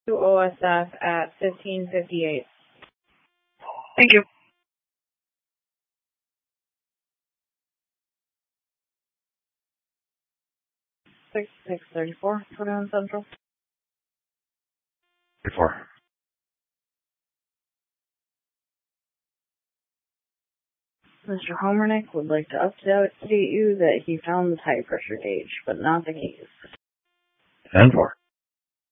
to OSF at 15:58. Thank you. 6634, 21 Central. 34. Mr. Homernick would like to update you that he found the tire pressure gauge, but not the keys. 10-4.